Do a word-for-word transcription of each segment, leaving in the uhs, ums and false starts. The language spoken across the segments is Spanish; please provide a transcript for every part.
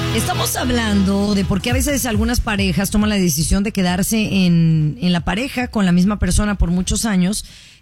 Estamos hablando de por qué a veces algunas parejas toman la decisión de quedarse en, en la pareja con la misma persona por muchos años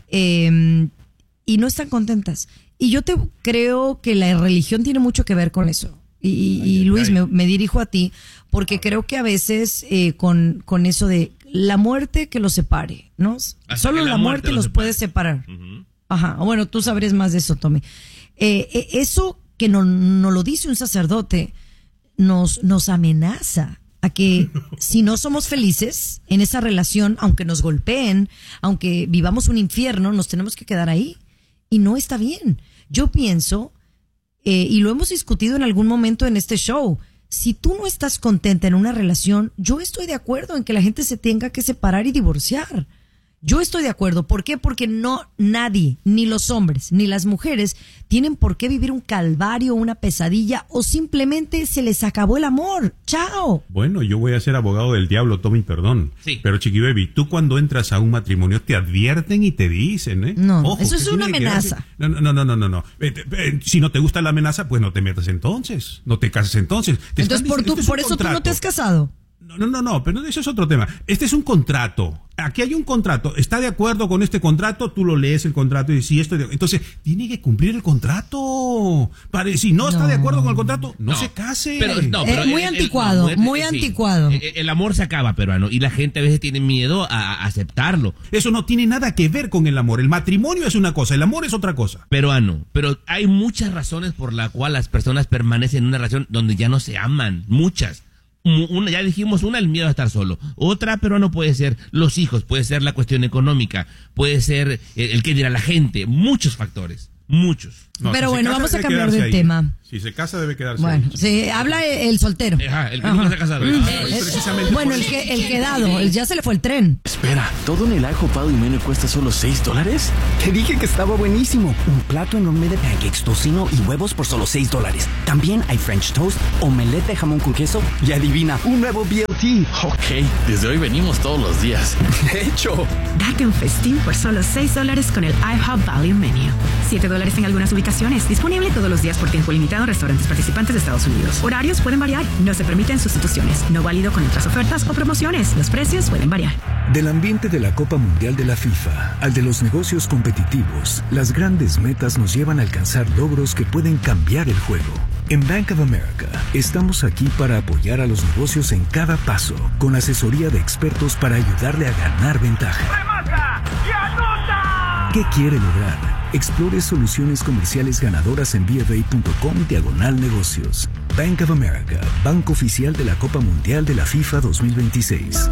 eh, y no están contentas. Y yo te creo que la religión tiene mucho que ver con eso. Y, y Luis, me, me dirijo a ti porque creo que a veces eh, con, con eso de la muerte que los separe, ¿no? Hasta Solo la, la muerte, muerte los, los puede separar. Uh-huh. Ajá, bueno, tú sabrías más de eso, Tommy. Eh, eh, eso que no, no lo dice un sacerdote nos, nos amenaza a que si no somos felices en esa relación, aunque nos golpeen, aunque vivamos un infierno, nos tenemos que quedar ahí. Y no está bien. Yo pienso, eh, y lo hemos discutido en algún momento en este show, si tú no estás contenta en una relación, yo estoy de acuerdo en que la gente se tenga que separar y divorciar. Yo estoy de acuerdo. ¿Por qué? Porque no nadie, ni los hombres, ni las mujeres, tienen por qué vivir un calvario, una pesadilla, o simplemente se les acabó el amor. ¡Chao! Bueno, yo voy a ser abogado del diablo, Tommy, perdón. Sí. Pero, Chiqui Baby, tú cuando entras a un matrimonio te advierten y te dicen, ¿eh? No, Ojo, eso es una amenaza. No, no, no, no, no, no. Eh, eh, si no te gusta la amenaza, pues no te metas entonces. No te cases entonces. Te entonces, por, tu, por eso contrato. Tú no te has casado. No, no, no, no, pero eso es otro tema. Este es un contrato. Aquí hay un contrato. ¿Está de acuerdo con este contrato? Tú lo lees el contrato y si esto... Entonces, tiene que cumplir el contrato. Para, si no, no está de acuerdo con el contrato, no, no se case. Pero, no, pero es muy el, anticuado, el, no, muy sí, anticuado. El, el amor se acaba, peruano, y la gente a veces tiene miedo a, a aceptarlo. Eso no tiene nada que ver con el amor. El matrimonio es una cosa, el amor es otra cosa. Peruano, pero hay muchas razones por las cuales las personas permanecen en una relación donde ya no se aman. Muchas. Una, ya dijimos, una, el miedo a estar solo. Otra, pero no puede ser los hijos, puede ser la cuestión económica, puede ser el, el que dirá la gente, muchos factores, muchos. No, pero si bueno, vamos a cambiar de ahí. tema. Si se casa debe quedarse bueno, ahí. Sí, habla el soltero. Ajá, el que nunca se ha casado. Mm, ah, es, bueno, el que el quedado, el, ya se le fue el tren. Espera, ¿todo en el Ajo Pado y Menú cuesta solo seis dólares? Te dije que estaba buenísimo. Un plato enorme de pancakes, tocino y huevos por solo seis dólares. También hay French toast, omelette de jamón con queso y adivina, un nuevo B L T. Ok, desde hoy venimos todos los días. De hecho, date un festín por solo seis dólares con el IHOP Value Menu. siete dólares en algunas ubicaciones. Disponible todos los días por tiempo limitado en restaurantes participantes de Estados Unidos. Horarios pueden variar. No se permiten sustituciones. No válido con otras ofertas o promociones. Los precios pueden variar. Del ambiente de la Copa Mundial de la FIFA al de los negocios competitivos, las grandes metas nos llevan a alcanzar logros que pueden cambiar el juego. En Bank of America estamos aquí para apoyar a los negocios en cada paso, con asesoría de expertos para ayudarle a ganar ventaja. ¡Remata y anota! ¿Qué quiere lograr? Explore soluciones comerciales ganadoras en b f a punto com diagonal negocios. Bank of America, banco oficial de la Copa Mundial de la FIFA dos mil veintiséis.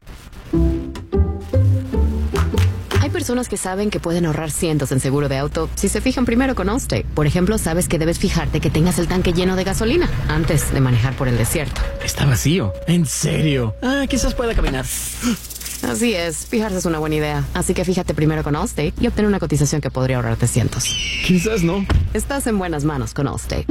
Hay personas que saben que pueden ahorrar cientos en seguro de auto si se fijan primero con Allstate. Por ejemplo, sabes que debes fijarte que tengas el tanque lleno de gasolina antes de manejar por el desierto. Está vacío. ¿En serio? Ah, quizás pueda caminar. Así es, fijarse es una buena idea. Así que fíjate primero con Allstate y obtén una cotización que podría ahorrarte cientos. Quizás no. Estás en buenas manos con Allstate.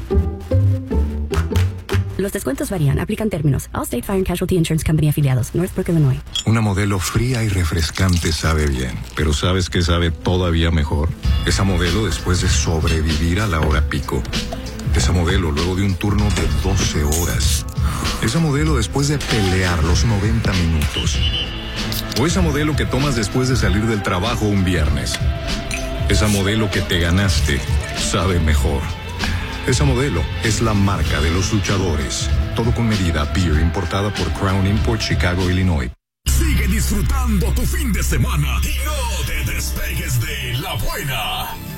Los descuentos varían, aplican términos. Allstate Fire and Casualty Insurance Company afiliados, Northbrook, Illinois. Una Modelo fría y refrescante sabe bien, pero ¿sabes qué sabe todavía mejor? Esa Modelo después de sobrevivir a la hora pico. Esa Modelo luego de un turno de doce horas. Esa Modelo después de pelear los noventa minutos. O esa Modelo que tomas después de salir del trabajo un viernes. Esa Modelo que te ganaste sabe mejor. Esa Modelo es la marca de los luchadores. Todo con medida. Beer importada por Crown Import, Chicago, Illinois. Sigue disfrutando tu fin de semana y no te despegues de La Buena.